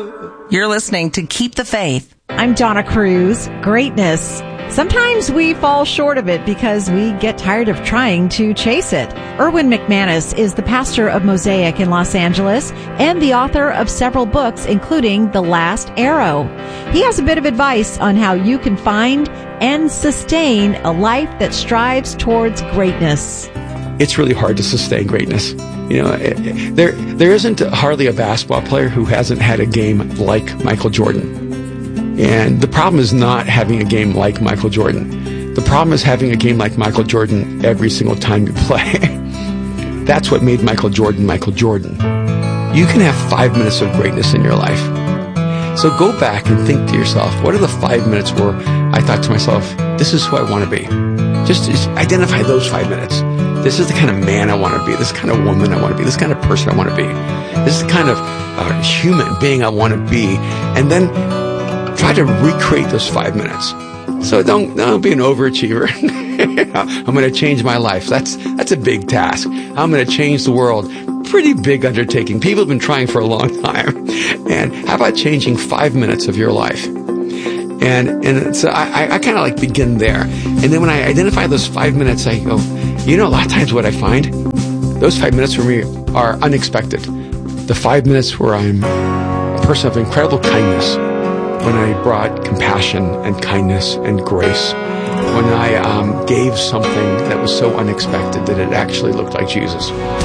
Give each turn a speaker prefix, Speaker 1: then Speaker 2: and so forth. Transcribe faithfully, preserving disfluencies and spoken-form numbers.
Speaker 1: You're listening to Keep the Faith.
Speaker 2: I'm Donna Cruz. Greatness. Sometimes we fall short of it because we get tired of trying to chase it. Erwin McManus is the pastor of Mosaic in Los Angeles and the author of several books, including The Last Arrow. He has a bit of advice on how you can find and sustain a life that strives towards greatness.
Speaker 3: It's really hard to sustain greatness. You know, it, it, there there isn't hardly a basketball player who hasn't had a game like Michael Jordan. And the problem is not having a game like Michael Jordan. The problem is having a game like Michael Jordan every single time you play. That's what made Michael Jordan Michael Jordan. You can have five minutes of greatness in your life. So go back and think to yourself, what are the five minutes where I thought to myself, this is who I want to be? Just, just identify those five minutes. This is the kind of man I want to be. This is the kind of woman I want to be. This kind of person I want to be. This is the kind of uh, human being I want to be. And then try to recreate those five minutes. So don't, don't be an overachiever. I'm going to change my life. That's, that's a big task. I'm going to change the world. Pretty big undertaking. People have been trying for a long time. And how about changing five minutes of your life? And, and so I, I kind of like begin there. And then when I identify those five minutes, I go, you know, a lot of times what I find, those five minutes for me are unexpected. The five minutes where I'm a person of incredible kindness, when I brought compassion and kindness and grace, when I um, gave something that was so unexpected that it actually looked like Jesus.